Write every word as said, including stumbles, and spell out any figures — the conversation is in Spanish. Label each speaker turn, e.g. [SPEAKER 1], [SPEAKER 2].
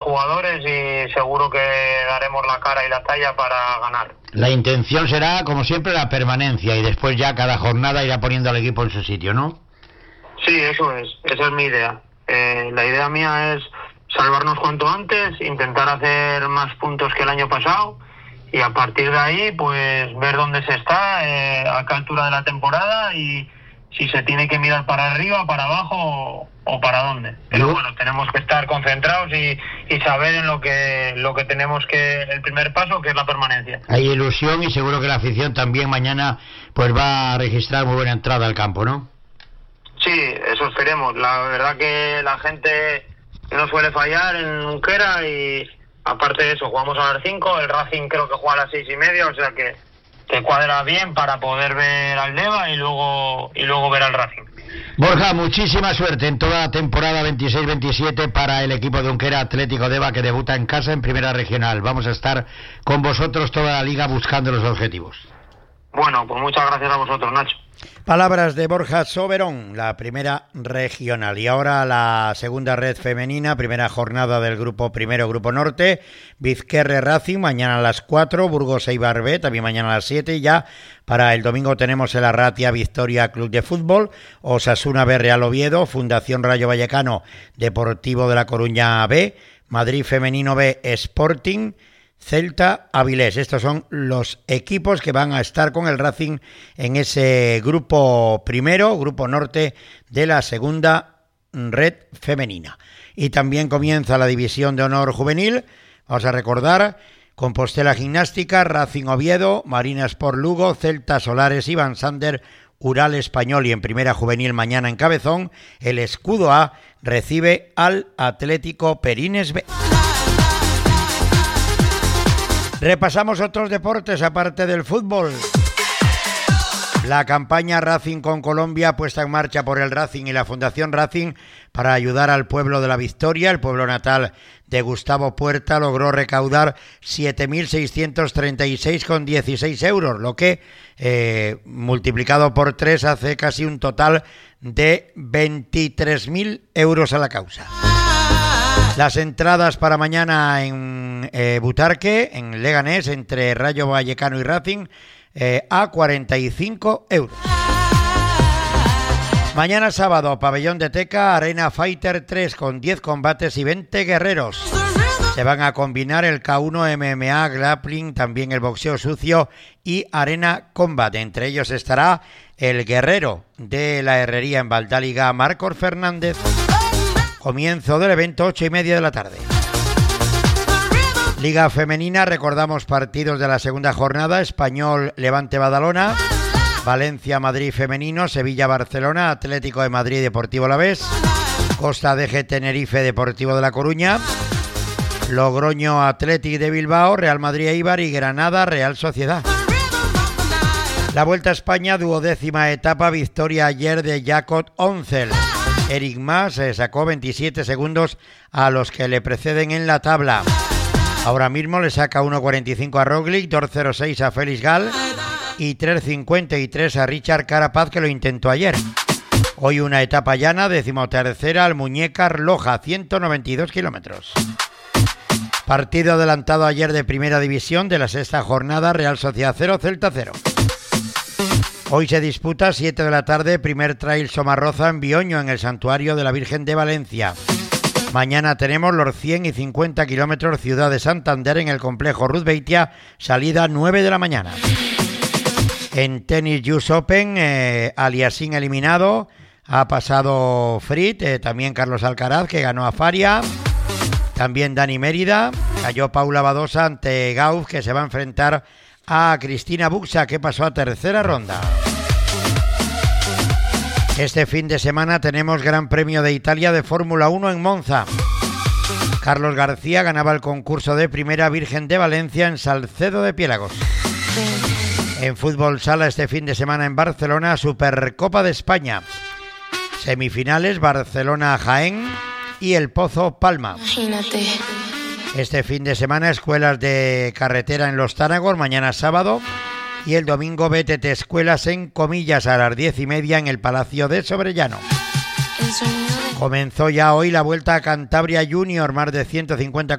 [SPEAKER 1] jugadores y seguro que daremos la cara y la talla para ganar.
[SPEAKER 2] La intención será, como siempre, la permanencia y después ya cada jornada irá poniendo al equipo en su sitio, ¿no?
[SPEAKER 1] Sí, eso es, esa es mi idea. Eh, la idea mía es salvarnos cuanto antes, intentar hacer más puntos que el año pasado y a partir de ahí pues ver dónde se está, eh, a qué altura de la temporada y si se tiene que mirar para arriba, para abajo o, o para dónde. Pero bueno, tenemos que estar concentrados y, y saber en lo que lo que tenemos que, el primer paso, que es la permanencia.
[SPEAKER 2] Hay ilusión y seguro que la afición también mañana pues va a registrar muy buena entrada al campo, ¿no?
[SPEAKER 1] Sí, eso esperemos. La verdad que la gente no suele fallar en Unquera y aparte de eso, jugamos a las cinco, el Racing creo que juega a las seis y media, o sea que te cuadra bien para poder ver al Deva y luego y luego ver al Racing.
[SPEAKER 2] Borja, muchísima suerte en toda la temporada veintiséis veintisiete para el equipo de Unquera Atlético Deva, que debuta en casa en Primera Regional. Vamos a estar con vosotros toda la liga buscando los objetivos.
[SPEAKER 1] Bueno, pues muchas gracias a vosotros, Nacho.
[SPEAKER 3] Palabras de Borja Soberón, la Primera Regional. Y ahora la segunda red femenina, primera jornada del grupo primero, Grupo Norte. Vizquerre Racing, mañana a las cuatro, Burgos Eibar B, también mañana a las siete. Y ya para el domingo tenemos el Arratia Victoria Club de Fútbol, Osasuna B Real Oviedo, Fundación Rayo Vallecano Deportivo de La Coruña B, Madrid Femenino B Sporting, Celta Avilés. Estos son los equipos que van a estar con el Racing en ese grupo primero, Grupo Norte de la segunda red femenina. Y también comienza la división de honor juvenil. Vamos a recordar: Compostela Gimnástica, Racing Oviedo, Marina Sport Lugo, Celta Solares, Iván Sander, Ural Español. Y en primera juvenil mañana en Cabezón, el Escudo A recibe al Atlético Perines B. Repasamos otros deportes aparte del fútbol. La campaña Racing con Colombia, puesta en marcha por el Racing y la Fundación Racing para ayudar al pueblo de La Victoria, el pueblo natal de Gustavo Puerta, logró recaudar siete mil seiscientos treinta y seis coma dieciséis euros, lo que eh, multiplicado por tres hace casi un total de veintitrés mil euros a la causa. Las entradas para mañana en eh, Butarque, en Leganés, entre Rayo Vallecano y Racing, eh, a cuarenta y cinco euros. Mañana sábado, Pabellón de Teca, Arena Fighter tres con diez combates y veinte guerreros. Se van a combinar el K uno M M A, grappling, también el boxeo sucio y Arena Combat. Entre ellos estará el guerrero de la herrería en Valdáliga, Marcos Fernández. Comienzo del evento, ocho y media de la tarde. Liga Femenina, recordamos partidos de la segunda jornada: Español Levante Badalona, Valencia Madrid Femenino, Sevilla Barcelona, Atlético de Madrid Deportivo Alavés, Costa D G Tenerife Deportivo de La Coruña, Logroño Athletic de Bilbao, Real Madrid Eibar y Granada Real Sociedad. La Vuelta a España, duodécima etapa, victoria ayer de Jacob Oncel. Eric Mas se sacó veintisiete segundos a los que le preceden en la tabla. Ahora mismo le saca uno cuarenta y cinco a Roglic, dos cero seis a Félix Gal y tres cincuenta y tres a Richard Carapaz, que lo intentó ayer. Hoy una etapa llana, decimotercera, al Muñecar Loja, ciento noventa y dos kilómetros. Partido adelantado ayer de Primera División de la sexta jornada, Real Sociedad cero, Celta cero. Hoy se disputa siete de la tarde, primer trail Somarroza en Bioño, en el Santuario de la Virgen de Valencia. Mañana tenemos los cien y cincuenta kilómetros Ciudad de Santander en el complejo Ruth Beitia, salida nueve de la mañana. En tenis U S Open, eh, Aliassime eliminado, ha pasado Fritz, eh, también Carlos Alcaraz, que ganó a Faria, también Dani Mérida, cayó Paula Badosa ante Gauff, que se va a enfrentar a Cristina Buxa, que pasó a tercera ronda. Este fin de semana tenemos Gran Premio de Italia de Fórmula uno en Monza. Carlos García ganaba el concurso de Primera Virgen de Valencia en Salcedo de Piélagos. En fútbol sala este fin de semana en Barcelona, Supercopa de España. Semifinales, Barcelona-Jaén y El Pozo Palma. Imagínate. Este fin de semana, escuelas de carretera en Los Tánagos, mañana sábado. Y el domingo, B T T Escuelas en Comillas a las diez y media en el Palacio de Sobrellano. Comenzó ya hoy la Vuelta a Cantabria Junior, más de ciento cincuenta